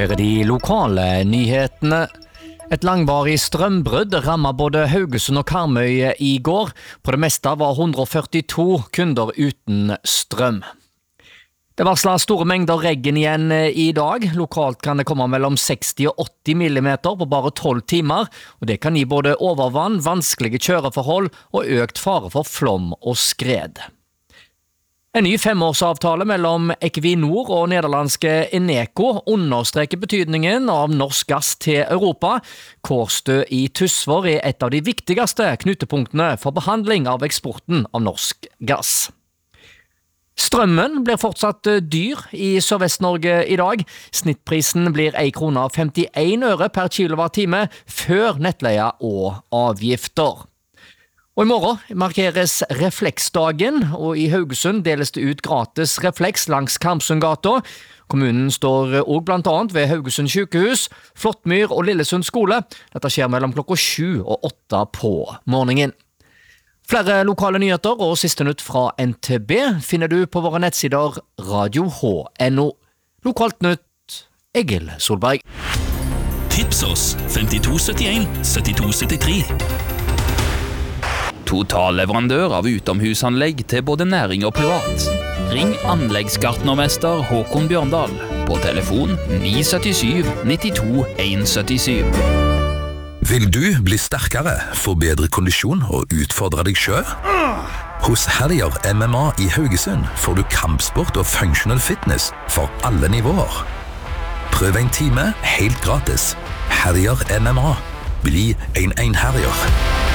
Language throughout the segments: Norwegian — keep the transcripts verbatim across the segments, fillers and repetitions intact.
Her er de lokale nyhetene. Et langvarig strømbrudd rammet både Haugesund og Karmøy i går. På det meste var one hundred forty-two kunder uten strøm. Det varsler store mengder regn igjen i dag. Lokalt kan det komme mellom sexty og åtti millimeter på bare tolv timer, og det kan gi både overvann, vanskelige kjøreforhold og økt fare for flom og skred. En ny femårsavtale mellom Equinor og nederlandske Eneco understreker betydningen av norsk gass til Europa. Kårstø i Tysvær er et av de viktigste knutepunktene for behandling av eksporten av norsk gass. Strømmen blir fortsatt dyr i Sørvest-Norge i dag. Snittprisen blir one krone og femtien øre per kilowattime før nettleie og avgifter. Og i morgen markeres Refleksdagen, og i Haugesund deles det ut gratis refleks langs Karmsundgata. Kommunen står også blant annet ved Haugesund sykehus, Flåttmyr og Lillesund skole. Dette skjer mellom klokka sju og åtte på morgenen. Flere lokale nyheter og siste nytt fra N T B finner du på våre nettsider radio h punktum n o. Lokalt nytt, Egil Solberg. Tips oss femtito syttien syttito syttitre. Totalleverandør av utomhusanlegg til både næring og privat. Ring anleggsgartnermester Håkon Bjørndal på telefon ni syv syv nittito en syttisju. Vil du bli sterkere, få bedre kondisjon og utfordre deg selv? Hos Herrier M M A i Haugesund får du kampsport og functional fitness for alle nivåer. Prøv en time helt gratis. Herrier M M A. Bli en en Herrier.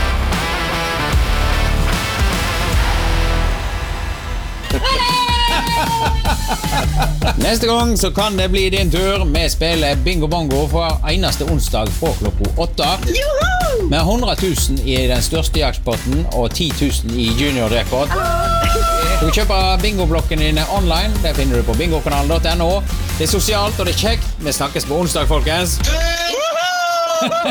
Neste gang så kan det bli din tur. Vi spiller bingo bongo for eneste onsdag fra klokka åtte. Med hundre tusen i den største jaktpotten og ti tusen i junior-rekord. Du kan kjøpe bingoblokken dine online. Det finner du på bingokanalen punktum n o. Det er sosialt og det er kjekt. Vi snakkes på onsdag, folkens.